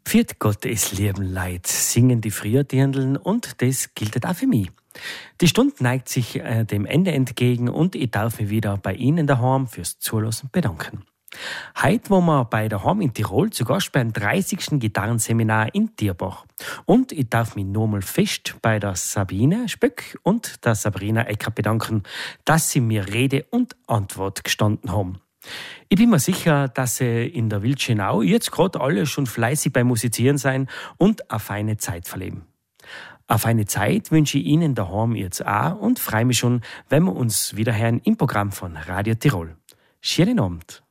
Pfiat Gott, es lieben Leid, singen die Frühdirndln und das gilt auch für mich. Die Stunde neigt sich dem Ende entgegen und ich darf mich wieder bei Ihnen daheim fürs Zuhören bedanken. Heute waren wir bei daheim in Tirol zu Gast beim 30. Gitarrenseminar in Tierbach. Und ich darf mich nochmal fest bei der Sabine Spöck und der Sabrina Ecker bedanken, dass sie mir Rede und Antwort gestanden haben. Ich bin mir sicher, dass sie in der Wildschönau jetzt gerade alle schon fleißig beim Musizieren sein und eine feine Zeit verleben. Eine feine Zeit wünsche ich Ihnen daheim jetzt auch und freue mich schon, wenn wir uns wieder hören im Programm von Radio Tirol. Schönen Abend.